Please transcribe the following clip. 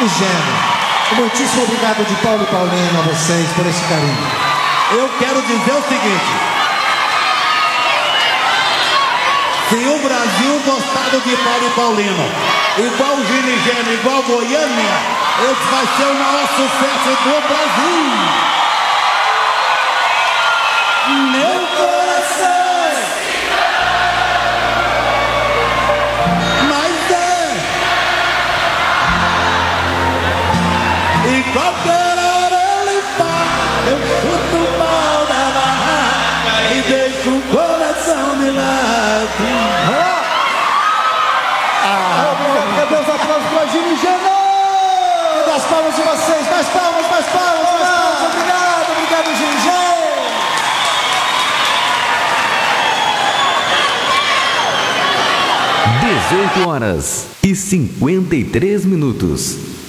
e Gênio. Muitíssimo obrigado de Paulo e Paulino a vocês por esse carinho. Eu quero dizer o seguinte: se o Brasil gostado de Paulo e Paulino, igual o Gino e Gênio, igual Goiânia, esse vai ser o maior sucesso do Brasil. Meu coração. Mas é. E qualquer hora ele fala, eu chuto o pau da barraca e deixo o coração de lado. Cadê os aplausos para Gino e Gênio? Cadê as palmas de vocês? Mais palmas, mais palmas, mais palmas. Obrigado, obrigado, Gino e Gênio. 18 horas e 53 minutos.